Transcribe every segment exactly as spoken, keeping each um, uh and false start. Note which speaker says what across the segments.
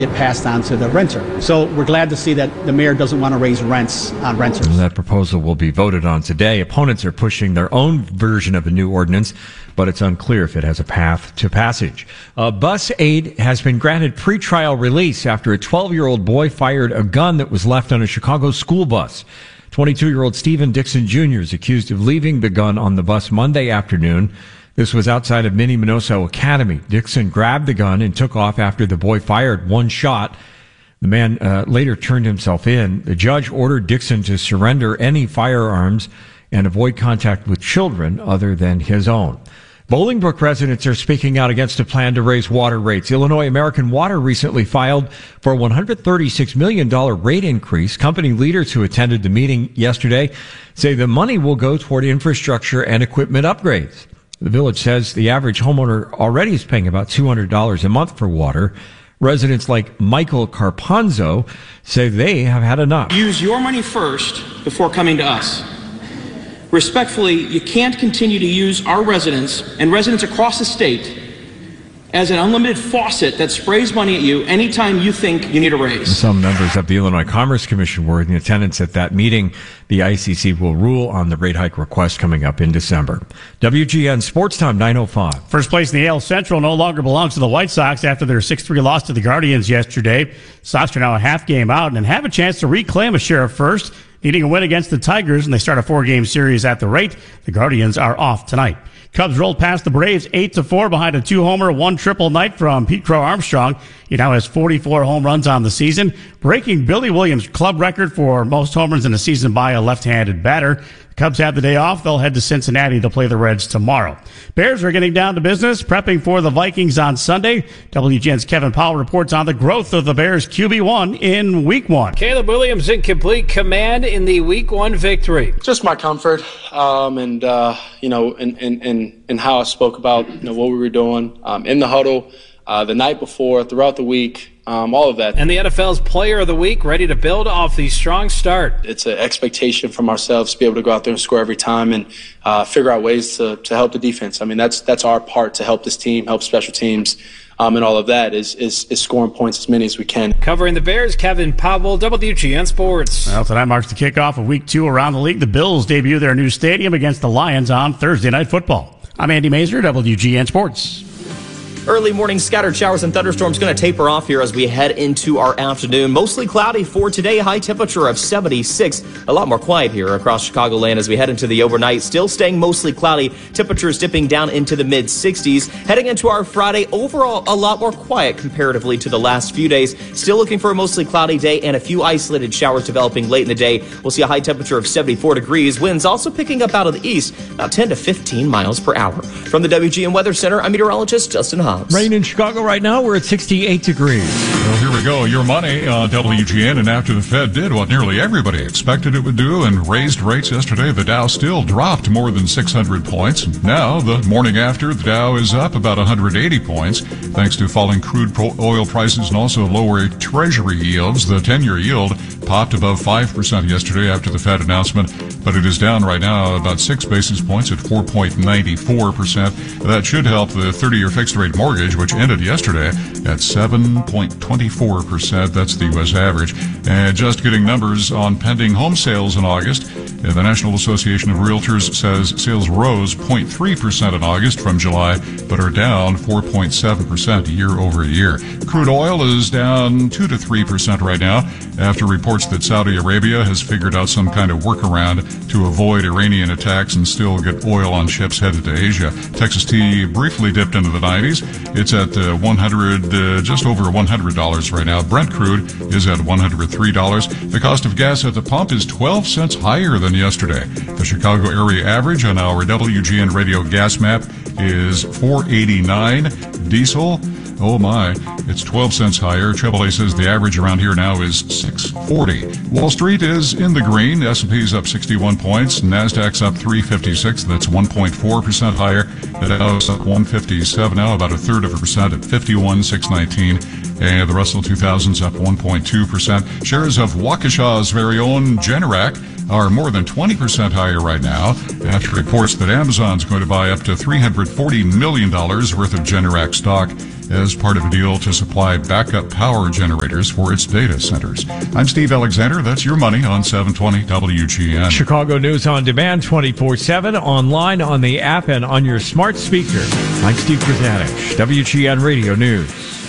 Speaker 1: it passed on to the renter. So we're glad to see that the mayor doesn't want to raise rents on renters.
Speaker 2: And that proposal will be voted on today. Opponents are pushing their own version of a new ordinance, but it's unclear if it has a path to passage. Uh, Bus Aid has been granted pretrial release after a twelve-year-old boy fired a gun that was left on a Chicago school bus. twenty-two-year-old Stephen Dixon Junior is accused of leaving the gun on the bus Monday afternoon. This was outside of Minnie Minoso Academy. Dixon grabbed the gun and took off after the boy fired one shot. The man uh, later turned himself in. The judge ordered Dixon to surrender any firearms and avoid contact with children other than his own. Bolingbrook residents are speaking out against a plan to raise water rates. Illinois American Water recently filed for a one hundred thirty-six million dollars rate increase. Company leaders who attended the meeting yesterday say the money will go toward infrastructure and equipment upgrades. The village says the average homeowner already is paying about two hundred dollars a month for water. Residents like Michael Carponzo say they have had enough.
Speaker 3: Use your money first before coming to us. Respectfully, you can't continue to use our residents and residents across the state as an unlimited faucet that sprays money at you anytime you think you need a raise.
Speaker 2: Some members of the Illinois Commerce Commission were in attendance at that meeting. The I C C will rule on the rate hike request coming up in December. W G N Sports Time, nine oh five.
Speaker 4: First place in the A L Central no longer belongs to the White Sox after their six three loss to the Guardians yesterday. Sox are now a half game out and have a chance to reclaim a share of first, needing a win against the Tigers, and they start a four-game series at the rate. The Guardians are off tonight. Cubs rolled past the Braves eight to four behind a two-homer, one triple night from Pete Crow Armstrong. He now has forty-four home runs on the season, breaking Billy Williams' club record for most home runs in a season by a left-handed batter. The Cubs have the day off. They'll head to Cincinnati to play the Reds tomorrow. Bears are getting down to business, prepping for the Vikings on Sunday. W G N's Kevin Powell reports on the growth of the Bears' Q B one in Week one.
Speaker 5: Caleb Williams in complete command in the Week one victory.
Speaker 6: Just my comfort, um, and uh, you know, and and and and how I spoke about you know what we were doing um, in the huddle, uh, the night before, throughout the week. Um, all of that.
Speaker 5: And the N F L's Player of the Week, ready to build off the strong start.
Speaker 6: It's an expectation from ourselves to be able to go out there and score every time and uh, figure out ways to, to help the defense. I mean, that's that's our part to help this team, help special teams, um, and all of that is, is is scoring points as many as we can.
Speaker 5: Covering the Bears, Kevin Powell, W G N Sports.
Speaker 4: Well, tonight marks the kickoff of Week two around the league. The Bills debut their new stadium against the Lions on Thursday Night Football. I'm Andy Mazer, W G N Sports.
Speaker 7: Early morning scattered showers and thunderstorms going to taper off here as we head into our afternoon. Mostly cloudy for today, high temperature of seventy-six. A lot more quiet here across Chicagoland as we head into the overnight. Still staying mostly cloudy. Temperatures dipping down into the mid sixties. Heading into our Friday, overall a lot more quiet comparatively to the last few days. Still looking for a mostly cloudy day and a few isolated showers developing late in the day. We'll see a high temperature of seventy-four degrees. Winds also picking up out of the east, about ten to fifteen miles per hour. From the W G N Weather Center, I'm meteorologist Justin Hobbs.
Speaker 2: Rain in Chicago right now. We're at sixty-eight degrees.
Speaker 8: Well, here we go. Your money on W G N. And after the Fed did what nearly everybody expected it would do and raised rates yesterday, the Dow still dropped more than six hundred points. Now, the morning after, the Dow is up about one hundred eighty points thanks to falling crude oil prices and also lower Treasury yields. The ten-year yield popped above five percent yesterday after the Fed announcement, but it is down right now about six basis points at four point nine four percent. That should help the thirty-year fixed-rate mortgage, which ended yesterday at seven point two four percent. That's the U S average. And just getting numbers on pending home sales in August. The National Association of Realtors says sales rose zero point three percent in August from July, but are down four point seven percent year over year. Crude oil is down two to three percent right now after reports that Saudi Arabia has figured out some kind of workaround to avoid Iranian attacks and still get oil on ships headed to Asia. Texas tea briefly dipped into the nineties. It's at uh, one hundred, uh, just over one hundred dollars right now. Brent crude is at one hundred three dollars. The cost of gas at the pump is twelve cents higher than yesterday. The Chicago area average on our W G N radio gas map is four eighty-nine. Diesel, oh my, it's twelve cents higher. Triple A says the average around here now is six forty. Wall Street is in the green. S and P's up sixty-one points. NASDAQ's up three fifty-six. That's one point four percent higher. The Dow's up one fifty-seven now, about a third of a percent at fifty-one six nineteen. And the Russell two thousand's up one point two percent. Shares of Waukesha's very own Generac are more than twenty percent higher right now after reports that Amazon's going to buy up to three hundred forty million dollars worth of Generac stock as part of a deal to supply backup power generators for its data centers. I'm Steve Alexander. That's your money on seven twenty W G N.
Speaker 2: Chicago News on Demand twenty-four seven, online, on the app, and on your smart speaker. I'm Steve Krasanich, W G N Radio News.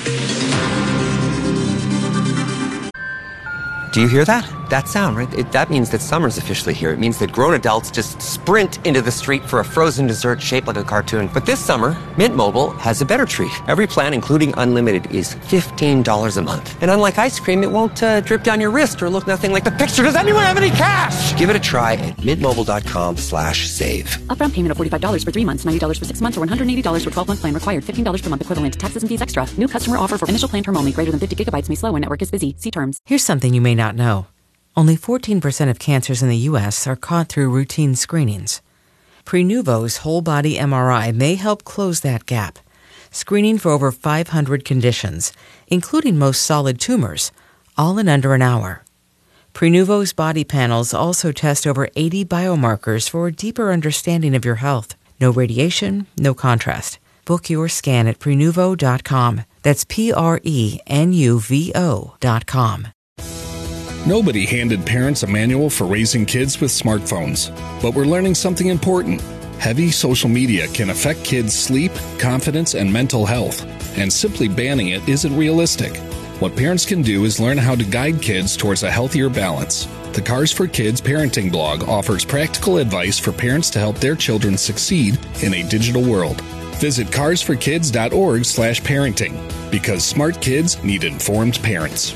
Speaker 9: Do you hear that? That sound, right? It, that means that summer's officially here. It means that grown adults just sprint into the street for a frozen dessert shaped like a cartoon. But this summer, Mint Mobile has a better treat. Every plan, including unlimited, is fifteen dollars a month. And unlike ice cream, it won't uh, drip down your wrist or look nothing like the picture. Does anyone have any cash? Give it a try at mintmobile.com slash save.
Speaker 10: Upfront payment of forty-five dollars for three months, ninety dollars for six months, or one hundred eighty dollars for twelve-month plan required. fifteen dollars per month equivalent. Taxes and fees extra. New customer offer for initial plan term only. Greater than fifty gigabytes may slow when network is busy. See terms.
Speaker 11: Here's something you may not know. Only fourteen percent of cancers in the U S are caught through routine screenings. Prenuvo's whole-body M R I may help close that gap, screening for over five hundred conditions, including most solid tumors, all in under an hour. Prenuvo's body panels also test over eighty biomarkers for a deeper understanding of your health. No radiation, no contrast. Book your scan at Prenuvo dot com. That's P R E N U V O dot com.
Speaker 12: Nobody handed parents a manual for raising kids with smartphones, but we're learning something important. Heavy social media can affect kids' sleep, confidence, and mental health, and simply banning it isn't realistic. What parents can do is learn how to guide kids towards a healthier balance. The Cars for Kids parenting blog offers practical advice for parents to help their children succeed in a digital world. Visit cars for kids dot org slash parenting, because smart kids need informed parents.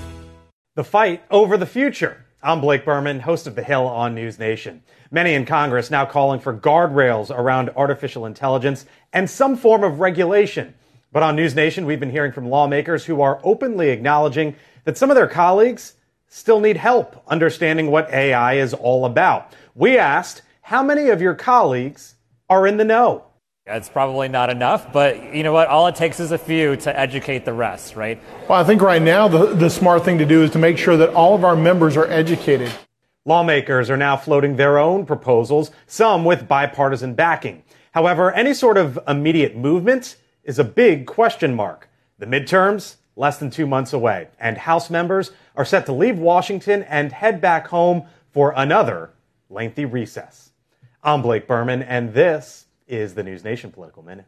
Speaker 13: The fight over the future. I'm Blake Berman, host of The Hill on News Nation. Many in Congress now calling for guardrails around artificial intelligence and some form of regulation. But on News Nation, we've been hearing from lawmakers who are openly acknowledging that some of their colleagues still need help understanding what A I is all about. We asked, how many of your colleagues are in the know?
Speaker 14: It's probably not enough, but you know what? All it takes is a few to educate the rest, right?
Speaker 15: Well, I think right now the, the smart thing to do is to make sure that all of our members are educated.
Speaker 13: Lawmakers are now floating their own proposals, some with bipartisan backing. However, any sort of immediate movement is a big question mark. The midterms, less than two months away, and House members are set to leave Washington and head back home for another lengthy recess. I'm Blake Berman, and this is the News Nation Political Minute.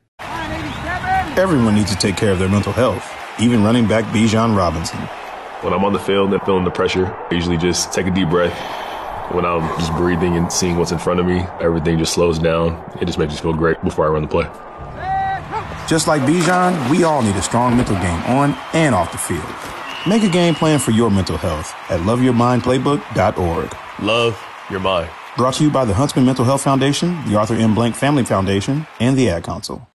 Speaker 16: Everyone needs to take care of their mental health, even running back Bijan Robinson.
Speaker 17: When I'm on the field and feeling the pressure, I usually just take a deep breath. When I'm just breathing and seeing what's in front of me, everything just slows down. It just makes me feel great before I run the play.
Speaker 16: Just like Bijan, we all need a strong mental game on and off the field. Make a game plan for your mental health at love your mind playbook dot org.
Speaker 17: Love your mind.
Speaker 16: Brought to you by the Huntsman Mental Health Foundation, the Arthur M. Blank Family Foundation, and the Ad Council.